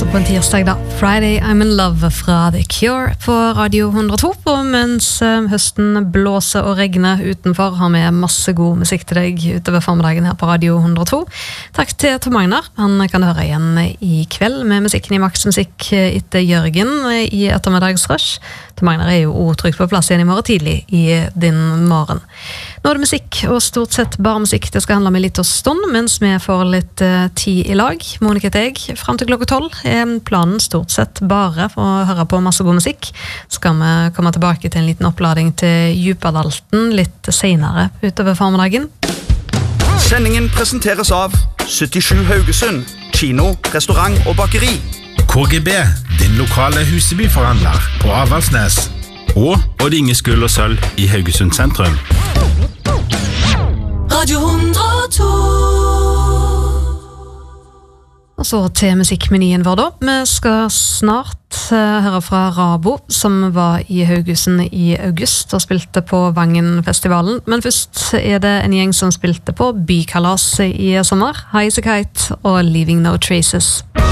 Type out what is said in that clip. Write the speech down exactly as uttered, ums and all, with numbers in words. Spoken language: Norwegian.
altså på en tirsdag da. Friday I'm in love fra The Cure på Radio hundre og to. Og mens høsten blåser og regner utenfor, har vi masse god musikk til deg utover formiddagen her på Radio hundre og to. Takk til Tom Magnar. Han kan høre igjen i kveld med musikken i Max Musikk etter Jørgen i ettermiddagsrush. Tom Magnar er jo ordtrykt på plass igjen i morgen tidlig i din morgen. Nå er det musikk, og stort sett bare musikk. Det skal handle om en liten stund, mens vi får litt uh, tid i lag. Monika og jeg, frem til klokka tolv, er planen stort sett bare for å høre på masse god musikk. Skal vi komme tilbake til en liten opplading til Djupadalten litt senere utover formiddagen. Sendingen presenteres av syttisju Haugesund, kino, restaurant og bakeri. K G B, din lokale Husebyforhandler på Avaldsnes. Og Odd Inge Skull og Sølv i Haugesund sentrum. Radio hundre og to. Og så til musikkmenyen vår da. Vi skal snart uh, høre fra Rabo, som var i Haugesund i august og spilte på Vangenfestivalen. Men først er det en gjeng som spilte på Bykalas i sommer. High as a Kite og Leaving No Traces.